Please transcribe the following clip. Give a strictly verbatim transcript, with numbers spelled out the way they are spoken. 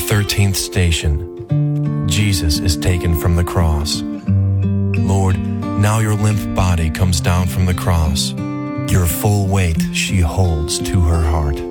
thirteenth station. Jesus is taken from the cross. Lord, now your limp body comes down from the cross. Your full weight she holds to her heart.